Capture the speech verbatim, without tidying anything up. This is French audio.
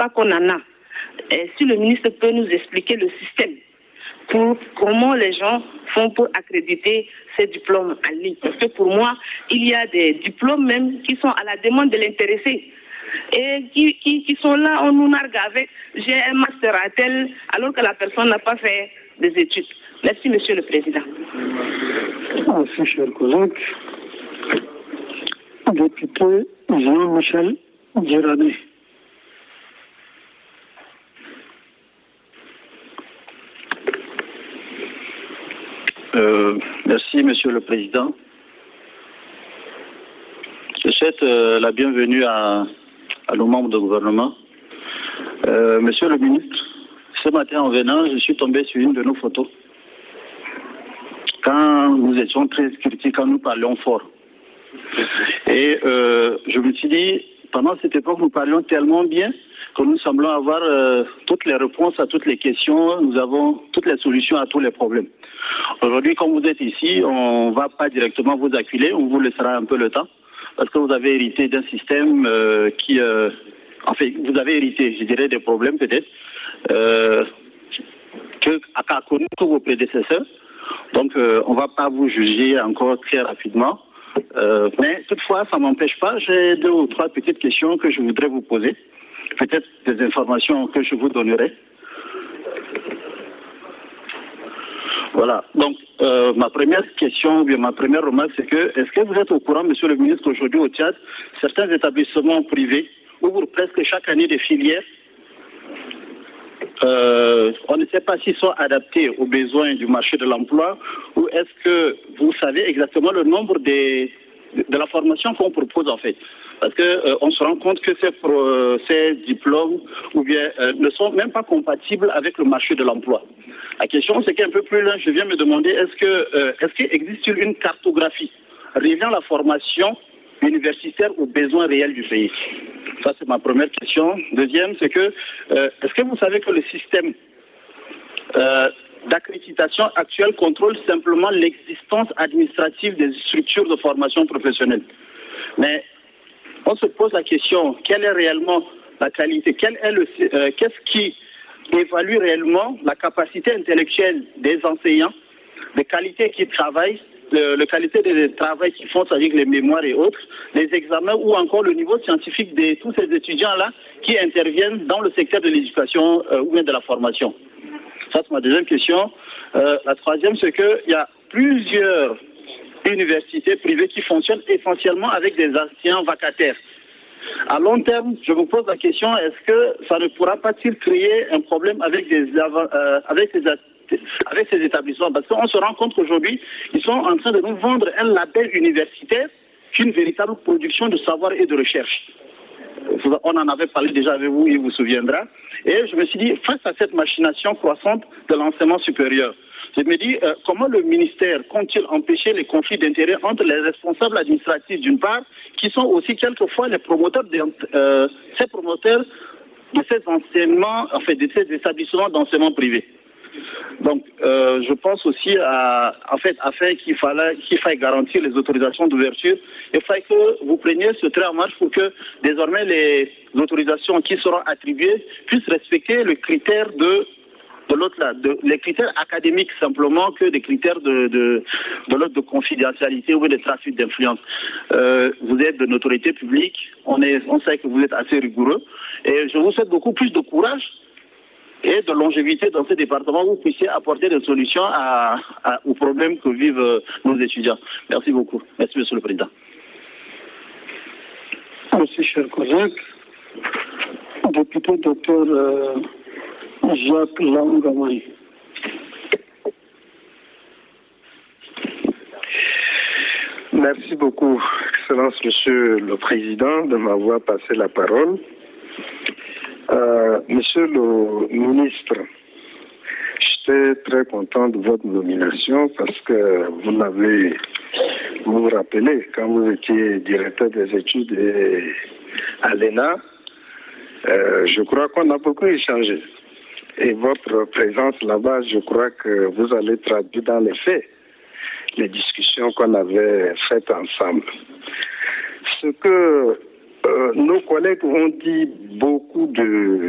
pas qu'on en a. Et si le ministre peut nous expliquer le système, pour comment les gens font pour accréditer ces diplômes en ligne. Parce que pour moi, il y a des diplômes même qui sont à la demande de l'intéressé et qui, qui, qui sont là, on nous nargue avec j'ai un master à tel, alors que la personne n'a pas fait des études. Merci, Monsieur le Président. Merci, cher collègue. Député Jean-Michel Girardet. Euh, merci, Monsieur le Président. Je souhaite euh, la bienvenue à, à nos membres du gouvernement. Euh, Monsieur le ministre, ce matin en venant, je suis tombé sur une de nos photos. Quand nous étions très critiques, quand nous parlions fort. Et euh, je me suis dit, pendant cette époque, nous parlions tellement bien que nous semblons avoir euh, toutes les réponses à toutes les questions, nous avons toutes les solutions à tous les problèmes. Aujourd'hui, comme vous êtes ici, on ne va pas directement vous acculer, on vous laissera un peu le temps, parce que vous avez hérité d'un système euh, qui... Euh, en fait, vous avez hérité, je dirais, des problèmes peut-être, euh, que a connu tous vos prédécesseurs. Donc, euh, on ne va pas vous juger encore très rapidement. Euh, mais toutefois, ça ne m'empêche pas. J'ai deux ou trois petites questions que je voudrais vous poser. Peut-être des informations que je vous donnerai. Voilà. Donc, euh, ma première question, ou bien ma première remarque, c'est que, est-ce que vous êtes au courant, Monsieur le ministre, qu'aujourd'hui au Tchad, certains établissements privés ouvrent presque chaque année des filières. Euh, on ne sait pas s'ils sont adaptés aux besoins du marché de l'emploi, ou est-ce que vous savez exactement le nombre des, de la formation qu'on propose en fait. Parce qu'on euh, se rend compte que ces, pro, ces diplômes ou bien, euh, ne sont même pas compatibles avec le marché de l'emploi. La question, c'est qu'un peu plus loin, je viens me demander, est-ce que euh, est-ce qu'il existe une cartographie reliant la formation universitaire aux besoins réels du pays? Ça, c'est ma première question. Deuxième, c'est que, euh, est-ce que vous savez que le système euh, d'accréditation actuel contrôle simplement l'existence administrative des structures de formation professionnelle? Mais on se pose la question, quelle est réellement la qualité? Quel est le, euh, qu'est-ce qui évalue réellement la capacité intellectuelle des enseignants, les qualités qui travaillent, le, le qualité des travaux qu'ils font, c'est-à-dire les mémoires et autres, les examens ou encore le niveau scientifique de tous ces étudiants-là qui interviennent dans le secteur de l'éducation euh, ou bien de la formation. Ça, c'est ma deuxième question. Euh, la troisième, c'est qu'il y a plusieurs universités privées qui fonctionnent essentiellement avec des anciens vacataires. À long terme, je vous pose la question, est-ce que ça ne pourra pas-il créer un problème avec, des, euh, avec, ces, avec ces établissements? Parce qu'on se rend compte qu'aujourd'hui, ils sont en train de nous vendre un label universitaire qu'une véritable production de savoir et de recherche. On en avait parlé déjà avec vous, il vous souviendra. Et je me suis dit, face à cette machination croissante de l'enseignement supérieur, je me dis, euh, comment le ministère compte-t-il empêcher les conflits d'intérêts entre les responsables administratifs d'une part, qui sont aussi quelquefois les promoteurs, de, euh, ces promoteurs de ces enseignements, en fait, de ces établissements d'enseignement privé. Donc, euh, je pense aussi à, en fait, afin qu'il fallait, qu'il faille garantir les autorisations d'ouverture, il faille que vous preniez ce trait en marche pour que désormais les autorisations qui seront attribuées puissent respecter le critère de de l'autre là, de, les critères académiques simplement que des critères de, de, de l'autre de confidentialité ou de trafic d'influence. Euh, vous êtes de notoriété publique, on, est, on sait que vous êtes assez rigoureux et je vous souhaite beaucoup plus de courage et de longévité dans ce département où vous puissiez apporter des solutions à, à, aux problèmes que vivent nos étudiants. Merci beaucoup. Merci, Monsieur le Président. Merci, cher collègue. Député docteur euh, Jacques Langamay. Merci beaucoup, Excellence Monsieur le Président, de m'avoir passé la parole. Euh, monsieur le ministre, j'étais très content de votre nomination parce que vous l'avez, vous vous rappelez, quand vous étiez directeur des études à l'E N A, euh, je crois qu'on a beaucoup échangé. Et votre présence là-bas, je crois que vous allez traduire dans les faits les discussions qu'on avait faites ensemble. Ce que euh, nos collègues ont dit beaucoup de